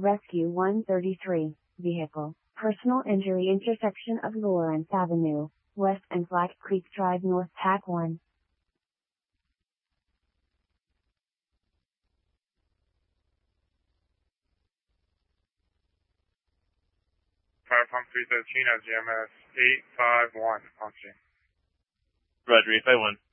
Rescue 133, vehicle, personal injury intersection of Lawrence Avenue, West and Black Creek Drive North TAC 1. Fire pump 313 at GMS 851, functioning. Roger, 851.